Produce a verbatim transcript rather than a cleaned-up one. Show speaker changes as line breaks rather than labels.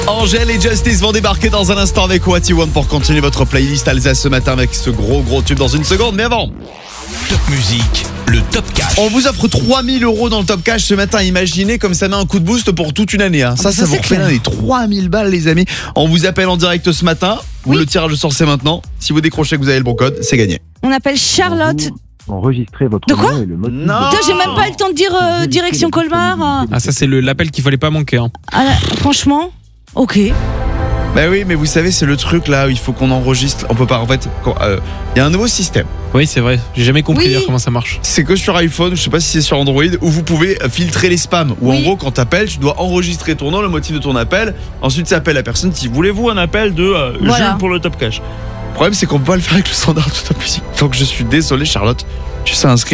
Angèle et Justice vont débarquer dans un instant avec What You Want pour continuer votre playlist Alsace ce matin avec ce gros gros tube dans une seconde. Mais avant,
Top musique, le top cash.
on vous offre trois mille euros dans le top cash ce matin. Imaginez comme ça met un coup de boost pour toute une année. Hein. Ça,
Ah,
ça,
ça,
vous
c'est
refait
clair.
l'année. trois mille balles, les amis. On vous appelle en direct ce matin. Vous
Oui.
le tirage au sort c'est maintenant. Si vous décrochez que vous avez le bon code, c'est gagné.
On appelle Charlotte.
Enregistrez votre
De quoi
nom et le mot de
Non.
Putain, j'ai même pas eu le temps de dire euh, direction Colmar. euh.
Ah, ça, c'est le- l'appel qu'il fallait pas manquer. Hein.
Ah, là, franchement, ok.
Bah oui, mais vous savez, c'est le truc là où il faut qu'on enregistre. On peut pas, en fait, il euh, y a un nouveau système.
Oui, c'est vrai. J'ai jamais compris
Oui.
d'ailleurs comment ça marche.
C'est que sur iPhone, je sais pas si c'est sur Android, où vous pouvez filtrer les spams. Où en
Oui.
gros, quand t'appelles, tu dois enregistrer ton nom, le motif de ton appel. Ensuite, ça appelle la personne. Si voulez-vous un appel de euh,
Voilà.
Jules pour le top cash. Le problème, c'est qu'on peut pas le faire avec le standard de Top Music. Donc, je suis désolé, Charlotte. Tu sais inscrire.